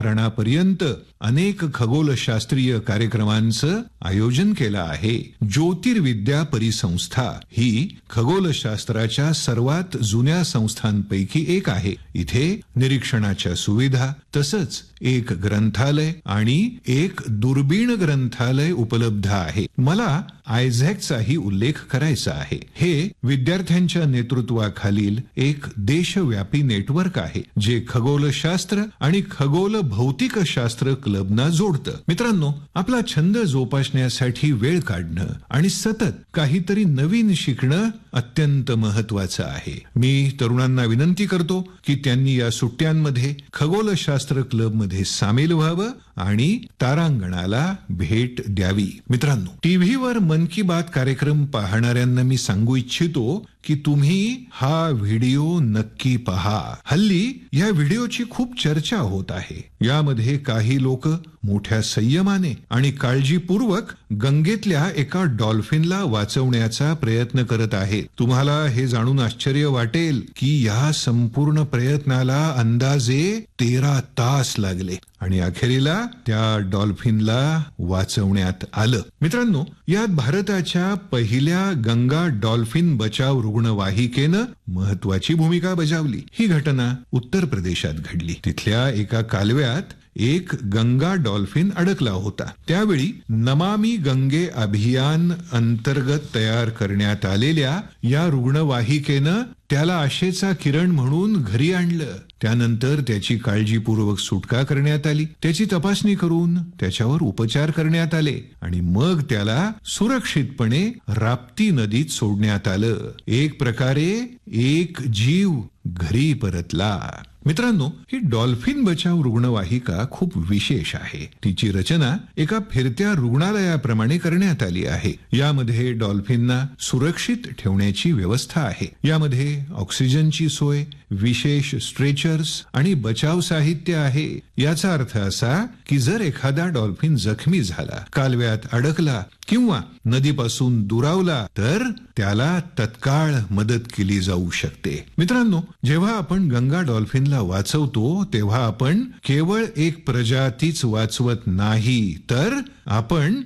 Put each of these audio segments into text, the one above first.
रणापर्यंत अनेक खगोलशास्त्रीय कार्यक्रमांचं आयोजन केलं आहे. ज्योतिर्विद्या परिसंस्था ही खगोलशास्त्राच्या सर्वात जुन्या संस्थांपैकी एक आहे. इथे निरीक्षणाच्या सुविधा तसंच एक ग्रंथालय आणि एक दुर्बीण ग्रंथालय उपलब्ध आहे. मला आयझॅकचाही उल्लेख करायचा आहे. हे विद्यार्थ्यांच्या नेतृत्वाखालील एक देशव्यापी नेटवर्क आहे जे खगोलशास्त्र आणि खगोल भौतिकशास्त्र क्लबना जोडतं. मित्रांनो, आपला छंद जोपासण्यासाठी वेळ काढणं आणि सतत काहीतरी नवीन शिकणं अत्यंत महत्वाचं आहे. मी तरुणांना विनंती करतो की त्यांनी या सुट्ट्यांमध्ये खगोलशास्त्र क्लब मध्ये सामील व्हावं आणि तारांगणाला भेट द्यावी. मित्रांनो, टीव्हीवर मन की बात कार्यक्रम पाहणाऱ्यांना मी सांगू इच्छितो की तुम्ही हा व्हिडिओ नक्की पहा. हल्ली या व्हिडिओची खूप चर्चा होत आहे. यामध्ये काही लोक मोठ्या संयमाने आणि काळजीपूर्वक गंगेतल्या एका डॉल्फिनला वाचवण्याचा प्रयत्न करत आहेत. तुम्हाला हे जाणून आश्चर्य वाटेल की या संपूर्ण प्रयत्नाला अंदाजे 13 तास लागले आणि अखेरीला त्या डॉल्फिनला वाचवण्यात आलं. मित्रांनो, यात भारताच्या पहिल्या गंगा डॉल्फिन बचाव रुग्णवाहिकेनं महत्वाची भूमिका बजावली. ही घटना उत्तर प्रदेशात घडली. तिथल्या एका कालव्यात एक गंगा डॉल्फिन अडकला होता. त्यावेळी नमामि गंगे अभियान अंतर्गत तयार करण्यात आलेल्या या रुग्णवाहिकेनं त्याला आशेचा किरण म्हणून घरी आणलं. त्यानंतर त्याची काळजीपूर्वक सुटका करण्यात आली. त्याची तपासणी करून त्याच्यावर उपचार करण्यात आले आणि मग त्याला सुरक्षितपणे राप्ती नदीत सोडण्यात आलं. एक प्रकारे एक जीव घरी परतला. मित्रांनो, ही डॉल्फिन बचाव रुग्णवाहिका खूप विशेष आहे. तिची रचना एका फिरत्या रुग्णालयाप्रमाणे करण्यात आली आहे. यामध्ये डॉल्फिनना सुरक्षित ठेवण्याची व्यवस्था आहे. यामध्ये ऑक्सिजनची सोय, विशेष स्ट्रेचर्स आणि बचाव साहित्य आहे. याचा अर्थ असा की जर एखादा डॉल्फिन जखमी झाला, कालव्यात अडकला किंवा नदीपासून दुरावला तर त्याला तत्काळ मदत केली जाऊ शकते. मित्रांनो, जेव्हा आपण गंगा डॉल्फिनला वाचवतो तेव्हा आपण केवळ एक प्रजातीच वाचवत नाही, तर आपण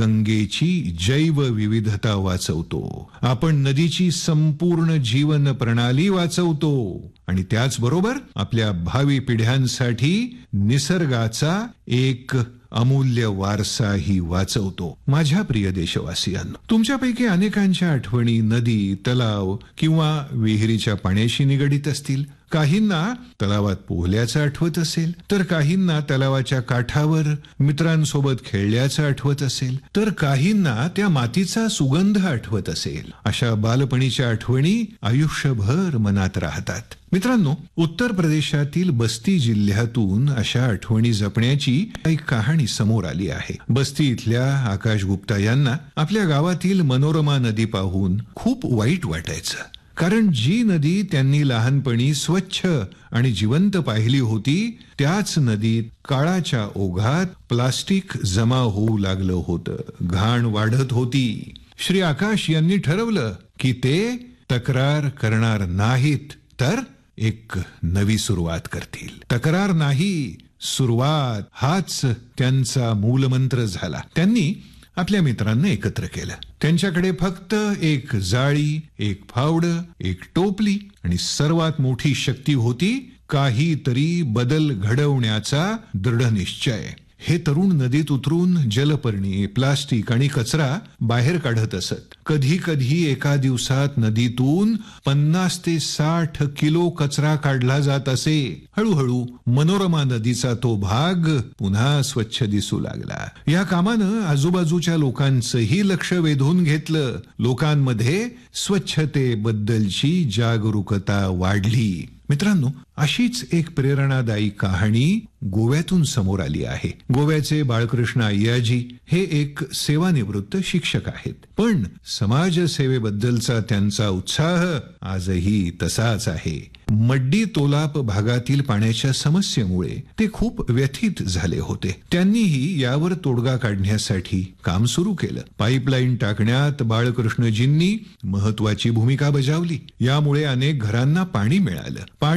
गंगेची जैवविविधता वाचवतो. आपण नदीची संपूर्ण जीवन प्रणाली वाचवतो आणि त्याचबरोबर आपल्या भावी पिढ्यांसाठी निसर्गाचा एक अमूल्य वारसाही वाचवतो. माझ्या प्रिय देशवासियांनो, तुमच्यापैकी अनेकांच्या आठवणी नदी, तलाव किंवा विहिरीच्या पाण्याशी निगडीत असतील. काहींना तलावात पोहल्याचं आठवत असेल, तर काहींना तलावाच्या काठावर मित्रांसोबत खेळल्याचं आठवत असेल, तर काहींना त्या मातीचा सुगंध आठवत असेल. अशा बालपणीच्या आठवणी आयुष्यभर मनात राहतात. मित्रांनो, उत्तर प्रदेशातील बस्ती जिल्ह्यातून अशा आठवणी जपण्याची एक कहाणी समोर आली आहे. बस्ती इथल्या आकाश गुप्ता यांना आपल्या गावातील मनोरमा नदी पाहून खूप वाईट वाटायचं. कारण जी नदी त्यांनी लहानपणी स्वच्छ आणि जिवंत पाहिली होती, त्याच नदीत काळाच्या ओघात प्लास्टिक जमा होऊ लागलं होतं. घाण वाढत होती. श्री आकाश यांनी ठरवलं की ते तक्रार करणार नाहीत, तर एक नवी सुरुवात करतील. तक्रार नाही, सुरुवात हाच त्यांचा मूलमंत्र झाला. त्यांनी आपल्या मित्रांना एकत्र केलं. त्यांच्याकडे फक्त एक जाळी, एक फावडं, एक टोपली आणि सर्वात मोठी शक्ती होती काहीतरी बदल घडवण्याचा दृढ निश्चय. हे तरुण नदीत उतरून जलपर्णी, प्लास्टिक आणि कचरा बाहेर काढत असत. कधी कधी एका दिवसात नदीतून 50 ते 60 किलो कचरा काढला जात असे. हळूहळू मनोरमा नदीचा तो भाग पुन्हा स्वच्छ दिसू लागला. या कामानं आजूबाजूच्या लोकांचंही लक्ष वेधून घेतलं. लोकांमध्ये स्वच्छतेबद्दलची जागरूकता वाढली. मित्रांनो, अशीच एक प्रेरणादायी कहाणी गोव्यातून समोर आली आहे. गोव्याचे बाळकृष्ण अय्याजी हे एक सेवानिवृत्त शिक्षक आहेत, पण समाजसेवेबद्दलचा त्यांचा उत्साह आजही तसाच आहे. मड्डी तोलाप भागातील पाण्याच्या समस्येमुळे ते खूप व्यथित झाले होते. त्यांनीही यावर तोडगा काढण्यासाठी काम सुरू केलं. पाईपलाईन टाकण्यात बाळकृष्णजींनी महत्वाची भूमिका बजावली. यामुळे अनेक घरांना पाणी मिळालं. पाण्यासाठी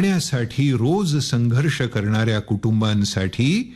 अन्नासाठी रोज संघर्ष करणाऱ्या कुटुंबांसाठी